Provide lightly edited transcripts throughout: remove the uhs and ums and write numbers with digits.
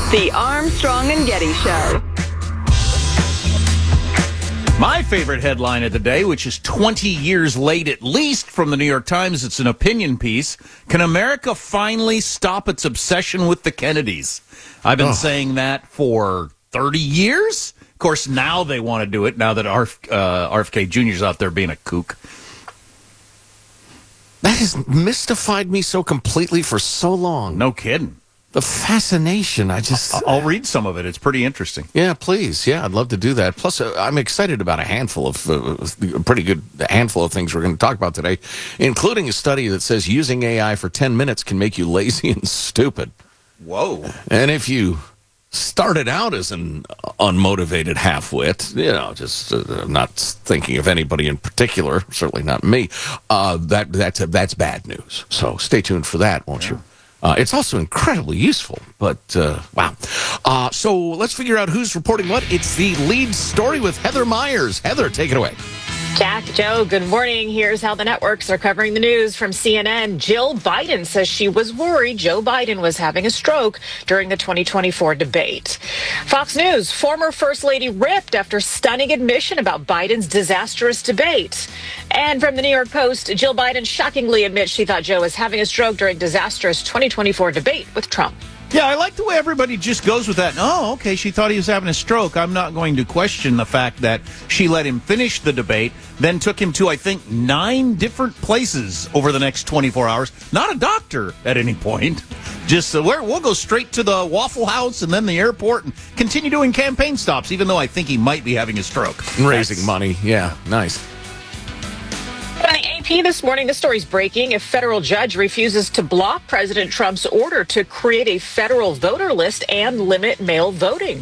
The Armstrong and Getty Show. My favorite headline of the day, which is 20 years late at least from the New York Times, it's an opinion piece. Can America finally stop its obsession with the Kennedys? I've been saying that for 30 years. Of course, now they want to do it, now that RFK Jr.'s out there being a kook. That has mystified me so completely for so long. No kidding. The fascination, I'll read some of it. It's pretty interesting. Yeah, please. Yeah, I'd love to do that. Plus, I'm excited about a handful of, pretty good handful of things we're going to talk about today, including a study that says using AI for 10 minutes can make you lazy and stupid. Whoa. And if you started out as an unmotivated half-wit, I'm not thinking of anybody in particular, certainly not me, that's bad news. So stay tuned for that, won't you? It's also incredibly useful, but wow. So let's figure out who's reporting what. It's the lead story with Heather Myers. Heather, take it away. Jack, Joe, good morning. Here's how the networks are covering the news from CNN. Jill Biden says she was worried Joe Biden was having a stroke during the 2024 debate. Fox News, former First Lady ripped after stunning admission about Biden's disastrous debate. And from the New York Post, Jill Biden shockingly admits she thought Joe was having a stroke during disastrous 2024 debate with Trump. Yeah, I like the way everybody just goes with that. Oh, okay, she thought he was having a stroke. I'm not going to question the fact that she let him finish the debate, then took him to, I think, 9 different places over the next 24 hours. Not a doctor at any point. Just we'll go straight to the Waffle House and then the airport and continue doing campaign stops, even though I think he might be having a stroke. Raising money. Yeah, nice. On the AP this morning, the story's breaking. A federal judge refuses to block President Trump's order to create a federal voter list and limit mail voting.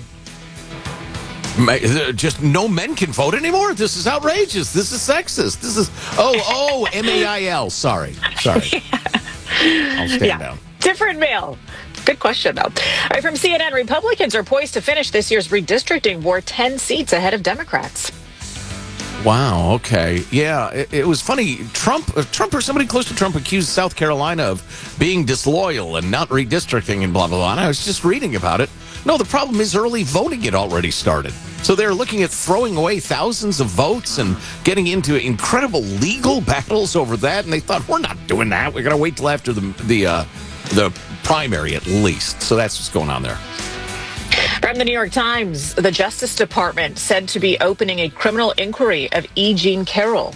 Just no men can vote anymore? This is outrageous. This is sexist. This is, MAIL. Sorry. I'll stand down. Different mail. Good question, though. All right, from CNN, Republicans are poised to finish this year's redistricting war 10 seats ahead of Democrats. Wow, okay. Yeah, it was funny. Trump or somebody close to Trump accused South Carolina of being disloyal and not redistricting and blah, blah, blah. And I was just reading about it. No, the problem is early voting had already started. So they're looking at throwing away thousands of votes and getting into incredible legal battles over that. And they thought, we're not doing that. We're going to wait till after the primary at least. So that's what's going on there. From the New York Times, the Justice Department said to be opening a criminal inquiry of E. Jean Carroll.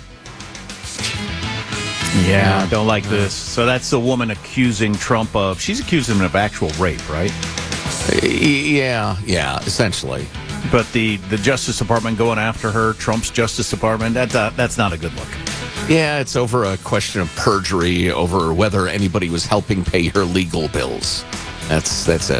Yeah, I don't like this. So that's the woman accusing Trump of, she's accusing him of actual rape, right? Yeah, essentially. But the Justice Department going after her, Trump's Justice Department, that's not a good look. Yeah, it's over a question of perjury, over whether anybody was helping pay her legal bills. That's it.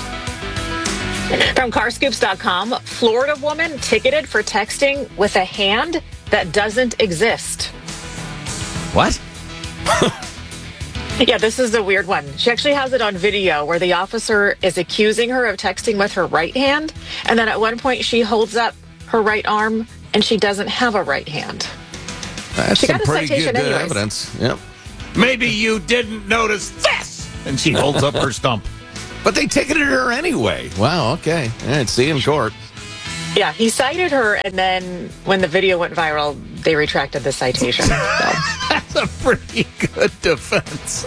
From carscoops.com, Florida woman ticketed for texting with a hand that doesn't exist. What? Yeah, this is a weird one. She actually has it on video where the officer is accusing her of texting with her right hand. And then at one point she holds up her right arm and she doesn't have a right hand. That's she got some a pretty citation good anyways. evidence. Yep. Maybe you didn't notice this. And she holds up her stump. But they ticketed her anyway. Wow, okay. All right, see you in court. Yeah, he cited her, and then when the video went viral, they retracted the citation. So. That's a pretty good defense.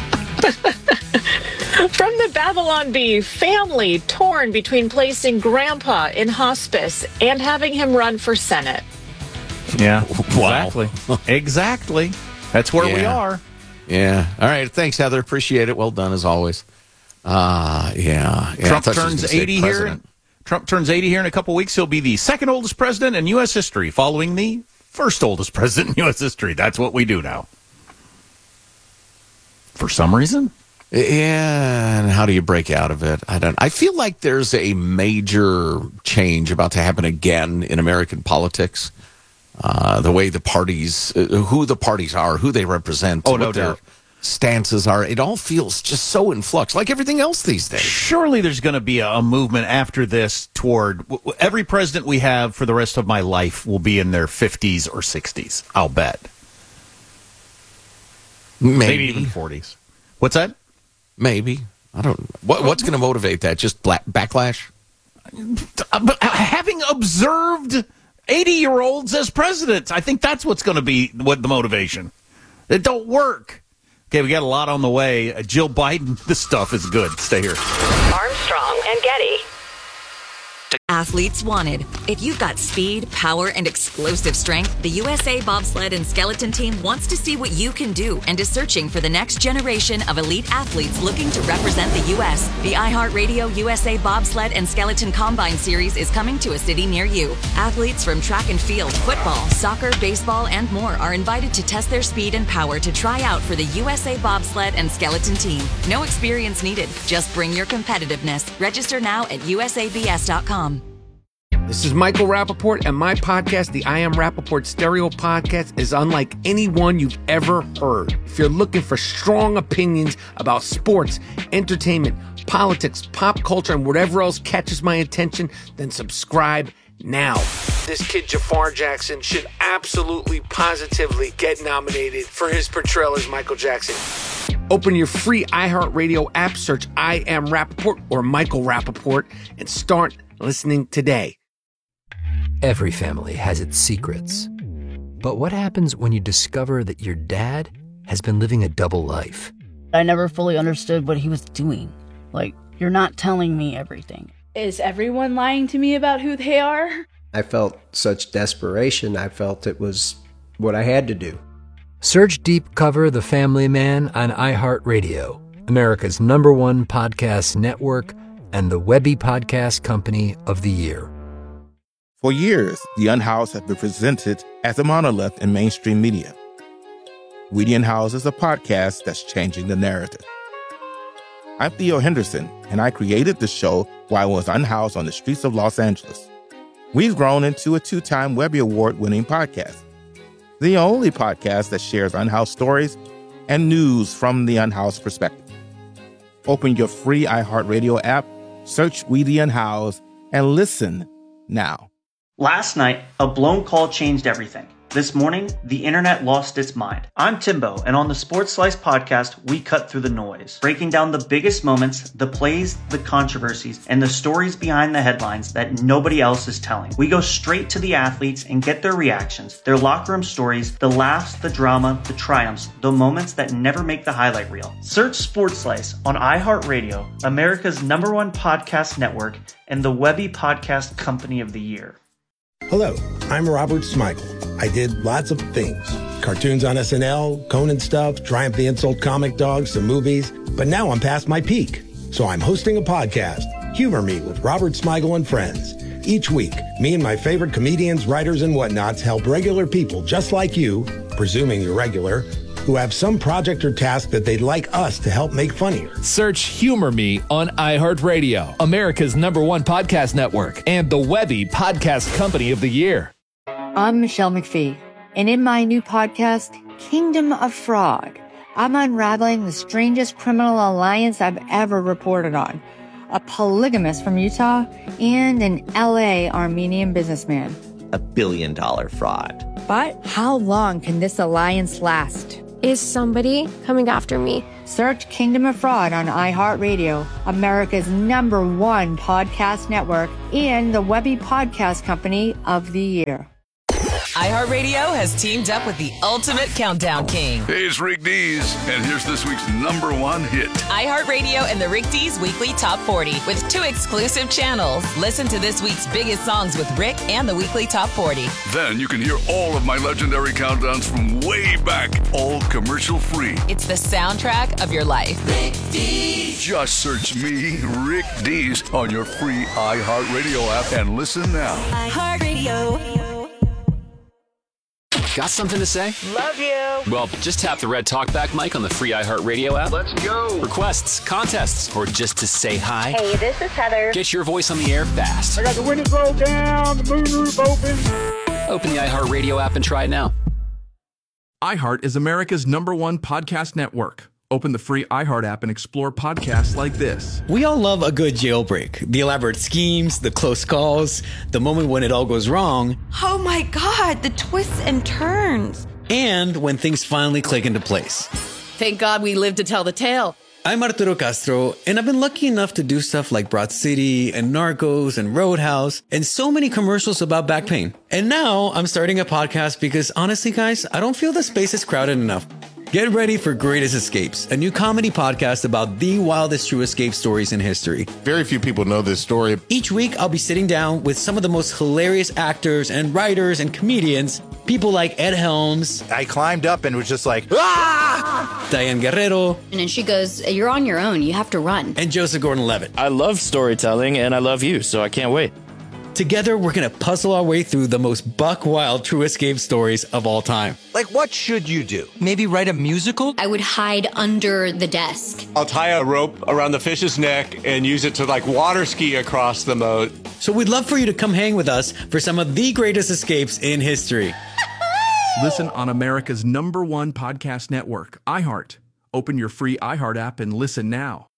From the Babylon Bee, family torn between placing grandpa in hospice and having him run for Senate. Yeah, Wow. Exactly. That's where we are. Yeah. All right, thanks, Heather. Appreciate it. Well done, as always. Yeah. Trump turns 80 here. Trump turns 80 here in a couple weeks. He'll be the second oldest president in U.S. history, following the first oldest president in U.S. history. That's what we do now. For some reason. Yeah, and how do you break out of it? I feel like there's a major change about to happen again in American politics. The way the parties, who the parties are, who they represent, no what their doubt. stances are. It all feels just so in flux, like everything else these days. Surely there's going to be a movement after this toward every president we have for the rest of my life will be in their 50s or 60s. I'll bet. Maybe even 40s. What's that? Maybe. I don't. What's going to motivate that? Just backlash? But having observed 80-year-olds as presidents, I think that's what's going to be what the motivation. It don't work. Okay, we got a lot on the way. Jill Biden, this stuff is good. Stay here. Armstrong and Getty. Athletes wanted. If you've got speed, power, and explosive strength, the USA Bobsled and Skeleton Team wants to see what you can do and is searching for the next generation of elite athletes looking to represent the U.S. The iHeartRadio USA Bobsled and Skeleton Combine Series is coming to a city near you. Athletes from track and field, football, soccer, baseball, and more are invited to test their speed and power to try out for the USA Bobsled and Skeleton Team. No experience needed. Just bring your competitiveness. Register now at usabs.com. This is Michael Rappaport, and my podcast, the I Am Rappaport Stereo Podcast, is unlike any one you've ever heard. If you're looking for strong opinions about sports, entertainment, politics, pop culture, and whatever else catches my attention, then subscribe now. This kid, Jafar Jackson, should absolutely, positively get nominated for his portrayal as Michael Jackson. Open your free iHeartRadio app, search I Am Rappaport or Michael Rappaport, and start listening today. Every family has its secrets. But what happens when you discover that your dad has been living a double life? I never fully understood what he was doing. Like, you're not telling me everything. Is everyone lying to me about who they are? I felt such desperation. I felt it was what I had to do. Search Deep Cover The Family Man on iHeartRadio, America's #1 podcast network, and the Webby Podcast Company of the Year. For years, The Unhoused has been presented as a monolith in mainstream media. We The Unhoused is a podcast that's changing the narrative. I'm Theo Henderson, and I created the show while I was unhoused on the streets of Los Angeles. We've grown into a 2-time Webby Award-winning podcast, the only podcast that shares unhoused stories and news from the unhoused perspective. Open your free iHeartRadio app, search We The Unhoused, and listen now. Last night, a blown call changed everything. This morning, the internet lost its mind. I'm Timbo, and on the Sports Slice podcast, we cut through the noise, breaking down the biggest moments, the plays, the controversies, and the stories behind the headlines that nobody else is telling. We go straight to the athletes and get their reactions, their locker room stories, the laughs, the drama, the triumphs, the moments that never make the highlight reel. Search Sports Slice on iHeartRadio, America's #1 podcast network, and the Webby Podcast Company of the Year. Hello, I'm Robert Smigel. I did lots of things. Cartoons on SNL, Conan stuff, Triumph the Insult Comic Dog, some movies. But now I'm past my peak. So I'm hosting a podcast, Humor Me with Robert Smigel and Friends. Each week, me and my favorite comedians, writers, and whatnots help regular people just like you, presuming you're regular, who have some project or task that they'd like us to help make funnier. Search Humor Me on iHeartRadio, America's #1 podcast network, and the Webby Podcast Company of the Year. I'm Michelle McPhee, and in my new podcast, Kingdom of Fraud, I'm unraveling the strangest criminal alliance I've ever reported on. A polygamist from Utah and an LA Armenian businessman. $1 billion fraud. But how long can this alliance last? Is somebody coming after me? Search Kingdom of Fraud on iHeartRadio, America's #1 podcast network, and the Webby Podcast Company of the Year. iHeartRadio has teamed up with the ultimate countdown king. Hey, it's Rick Dees, and here's this week's #1 hit. iHeartRadio and the Rick Dees Weekly Top 40 with 2 exclusive channels. Listen to this week's biggest songs with Rick and the Weekly Top 40. Then you can hear all of my legendary countdowns from way back, all commercial free. It's the soundtrack of your life. Rick Dees. Just search me, Rick Dees, on your free iHeartRadio app and listen now. iHeartRadio. Got something to say? Love you. Well, just tap the red talkback mic on the free iHeartRadio app. Let's go. Requests, contests, or just to say hi. Hey, this is Heather. Get your voice on the air fast. I got the windows rolled down, the moonroof open. Open the iHeartRadio app and try it now. iHeart is America's #1 podcast network. Open the free iHeart app and explore podcasts like this. We all love a good jailbreak. The elaborate schemes, the close calls, the moment when it all goes wrong. Oh my God, the twists and turns. And when things finally click into place. Thank God we lived to tell the tale. I'm Arturo Castro, and I've been lucky enough to do stuff like Broad City and Narcos and Roadhouse and so many commercials about back pain. And now I'm starting a podcast because honestly, guys, I don't feel the space is crowded enough. Get ready for Greatest Escapes, a new comedy podcast about the wildest true escape stories in history. Very few people know this story. Each week, I'll be sitting down with some of the most hilarious actors and writers and comedians, people like Ed Helms. I climbed up and was just like, ah! Diane Guerrero. And then she goes, you're on your own. You have to run. And Joseph Gordon-Levitt. I love storytelling and I love you, so I can't wait. Together, we're going to puzzle our way through the most buck-wild true escape stories of all time. Like, what should you do? Maybe write a musical? I would hide under the desk. I'll tie a rope around the fish's neck and use it to, like, water ski across the moat. So we'd love for you to come hang with us for some of the greatest escapes in history. Listen on America's #1 podcast network, iHeart. Open your free iHeart app and listen now.